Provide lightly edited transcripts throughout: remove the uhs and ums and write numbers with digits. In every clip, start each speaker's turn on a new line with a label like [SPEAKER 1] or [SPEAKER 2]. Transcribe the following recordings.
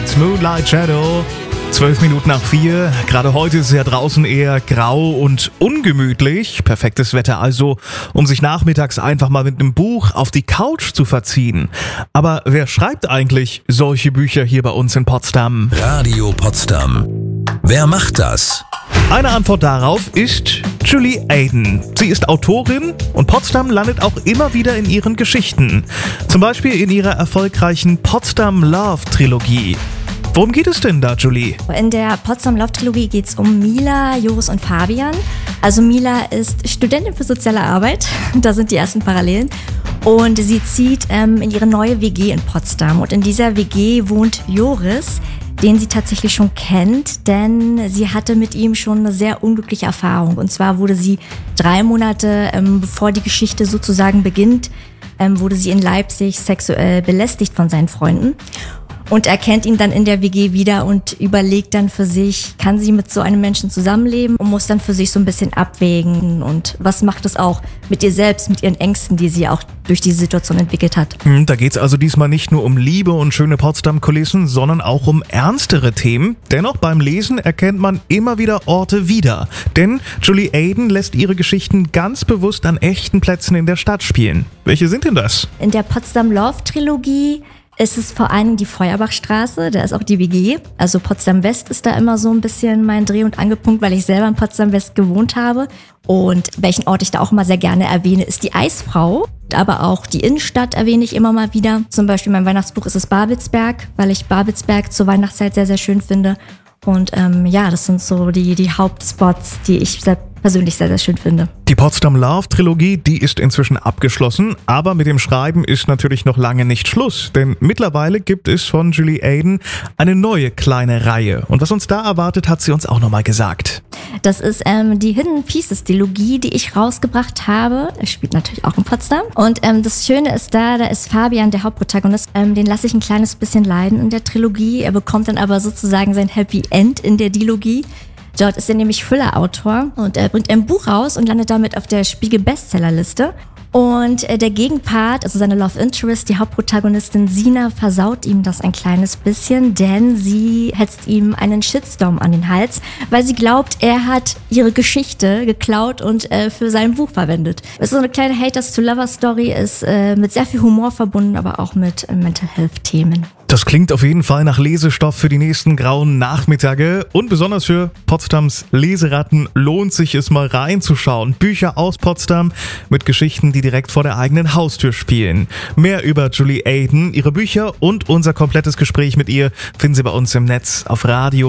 [SPEAKER 1] mit Moonlight Shadow. 12 Minuten nach 4. Gerade heute ist es ja draußen eher grau und ungemütlich. Perfektes Wetter also, um sich nachmittags einfach mal mit einem Buch auf die Couch zu verziehen. Aber wer schreibt eigentlich solche Bücher hier bei uns in Potsdam?
[SPEAKER 2] Radio Potsdam. Wer macht das?
[SPEAKER 1] Eine Antwort darauf ist Julie Aden. Sie ist Autorin und Potsdam landet auch immer wieder in ihren Geschichten. Zum Beispiel in ihrer erfolgreichen Potsdam Love Trilogie. Worum geht es denn da, Julie?
[SPEAKER 3] In der Potsdam Love Trilogie geht es um Mila, Joris und Fabian. Also Mila ist Studentin für soziale Arbeit, da sind die ersten Parallelen. Und sie zieht in ihre neue WG in Potsdam. Und in dieser WG wohnt Joris, den sie tatsächlich schon kennt, denn sie hatte mit ihm schon eine sehr unglückliche Erfahrung. Und zwar wurde sie 3 Monate, bevor die Geschichte sozusagen beginnt, wurde sie in Leipzig sexuell belästigt von seinen Freunden. Und er kennt ihn dann in der WG wieder und überlegt dann für sich, kann sie mit so einem Menschen zusammenleben und muss dann für sich so ein bisschen abwägen. Und was macht es auch mit ihr selbst, mit ihren Ängsten, die sie auch durch diese Situation entwickelt hat.
[SPEAKER 1] Da geht es also diesmal nicht nur um Liebe und schöne Potsdam-Kulissen, sondern auch um ernstere Themen. Dennoch beim Lesen erkennt man immer wieder Orte wieder. Denn Julie Aden lässt ihre Geschichten ganz bewusst an echten Plätzen in der Stadt spielen. Welche sind denn das?
[SPEAKER 3] In der Potsdam Love Trilogie ist es vor allem die Feuerbachstraße, da ist auch die WG. Also Potsdam West ist da immer so ein bisschen mein Dreh- und Angelpunkt, weil ich selber in Potsdam West gewohnt habe. Und welchen Ort ich da auch immer sehr gerne erwähne, ist die Eisfrau. Aber auch die Innenstadt erwähne ich immer mal wieder. Zum Beispiel mein Weihnachtsbuch ist es Babelsberg, weil ich Babelsberg zur Weihnachtszeit sehr, sehr schön finde. Und das sind so die Hauptspots, die ich persönlich sehr, sehr schön finde.
[SPEAKER 1] Die Potsdam Love Trilogie, die ist inzwischen abgeschlossen, aber mit dem Schreiben ist natürlich noch lange nicht Schluss, denn mittlerweile gibt es von Julie Aden eine neue kleine Reihe. Und was uns da erwartet, hat sie uns auch nochmal gesagt.
[SPEAKER 3] Das ist die Hidden Pieces Trilogie, die ich rausgebracht habe. Er spielt natürlich auch in Potsdam. Und das Schöne ist da ist Fabian der Hauptprotagonist. Den lasse ich ein kleines bisschen leiden in der Trilogie. Er bekommt dann aber sozusagen sein Happy End in der Dilogie. Dort ist er nämlich Thriller-Autor und er bringt ein Buch raus und landet damit auf der Spiegel-Bestsellerliste. Und der Gegenpart, also seine Love Interest, die Hauptprotagonistin Sina, versaut ihm das ein kleines bisschen, denn sie hetzt ihm einen Shitstorm an den Hals, weil sie glaubt, er hat ihre Geschichte geklaut und für sein Buch verwendet. Es ist so eine kleine Haters-to-Lover-Story, ist mit sehr viel Humor verbunden, aber auch mit Mental Health-Themen.
[SPEAKER 1] Das klingt auf jeden Fall nach Lesestoff für die nächsten grauen Nachmittage. Und besonders für Potsdams Leseratten lohnt sich es mal reinzuschauen. Bücher aus Potsdam mit Geschichten, die direkt vor der eigenen Haustür spielen. Mehr über Julie Aden, ihre Bücher und unser komplettes Gespräch mit ihr finden Sie bei uns im Netz auf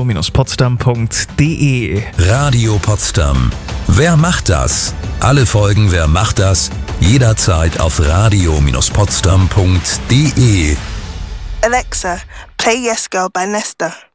[SPEAKER 1] radio-potsdam.de.
[SPEAKER 2] Radio Potsdam. Wer macht das? Alle Folgen Wer macht das? Jederzeit auf radio-potsdam.de.
[SPEAKER 4] Alexa, play Yes Girl by Nesta.